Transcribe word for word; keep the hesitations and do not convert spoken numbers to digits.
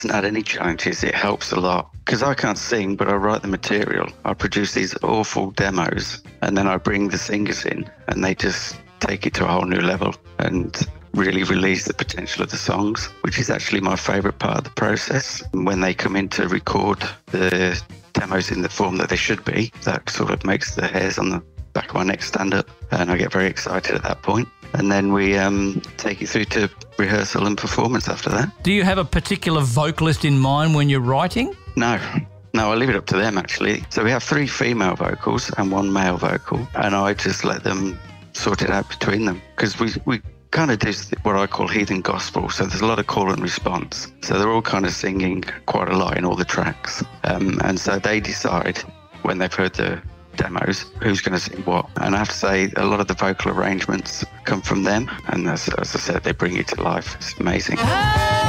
hasn't had any challenges. It helps a lot because I can't sing, but I write the material. I produce these awful demos and then I bring the singers in and they just take it to a whole new level and really release the potential of the songs, which is actually my favourite part of the process. When they come in to record the demos in the form that they should be, that sort of makes the hairs on the back of my neck stand up and I get very excited at that point. And then we um, take it through to rehearsal and performance after that. Do you have a particular vocalist in mind when you're writing? No. No, I leave it up to them, actually. So we have three female vocals and one male vocal, and I just let them sort it out between them because we, we kind of do what I call heathen gospel. So there's a lot of call and response. So they're all kind of singing quite a lot in all the tracks. Um, and so they decide when they've heard the demos who's going to sing what, and I have to say a lot of the vocal arrangements come from them, and as, as I said, they bring it to life. It's amazing.